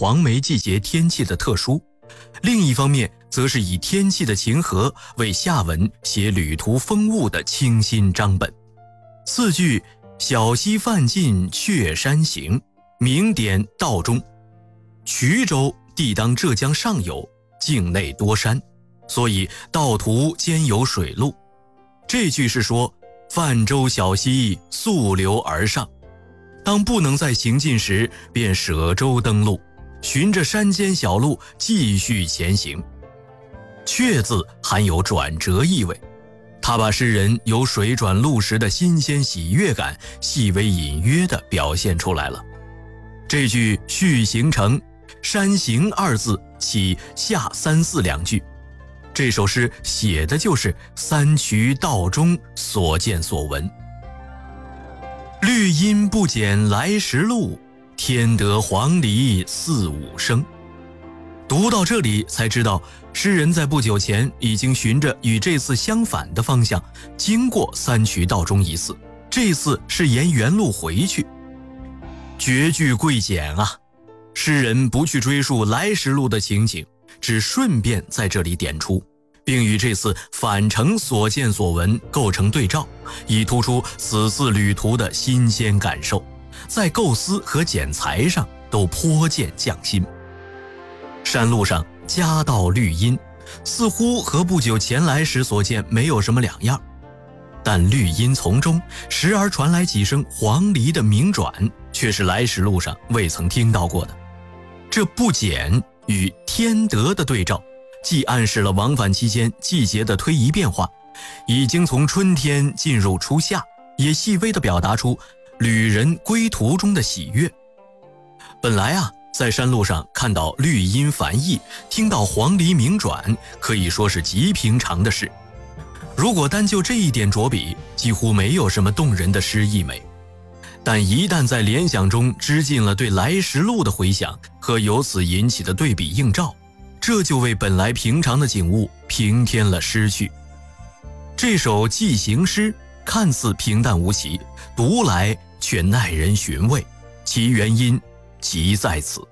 黄梅季节天气的特殊，另一方面则是以天气的晴和为下文写旅途风物的清新章本。四句小溪泛尽却山行，名点道中。衢州地当浙江上游，境内多山，所以道途兼有水路。这句是说泛舟小溪溯流而上，当不能再行进时，便舍舟登陆，循着山间小路继续前行。却字含有转折意味，他把诗人由水转陆时的新鲜喜悦感细微隐约地表现出来了。这句续行成山行二字起下三四两句，这首诗写的就是三衢道中所见所闻。绿阴不减来时路，添得黄鹂四五声。读到这里才知道，诗人在不久前已经循着与这次相反的方向经过三衢道中一次，这次是沿原路回去。绝句贵简啊，诗人不去追溯来时路的情景，只顺便在这里点出，并与这次返程所见所闻构成对照，以突出此次旅途的新鲜感受，在构思和剪裁上都颇见匠心。山路上夹道绿荫，似乎和不久前来时所见没有什么两样，但绿荫丛中时而传来几声黄鹂的鸣转，却是来时路上未曾听到过的。这不减与添得的对照，既暗示了往返期间季节的推移变化，已经从春天进入初夏，也细微地表达出旅人归途中的喜悦。本来在山路上看到绿荫繁溢，听到黄鹂鸣转，可以说是极平常的事。如果单就这一点着笔，几乎没有什么动人的诗意美。但一旦在联想中织进了对来时路的回想和由此引起的对比映照，这就为本来平常的景物平添了诗趣。这首寄行诗看似平淡无奇，读来却耐人寻味，其原因即在此。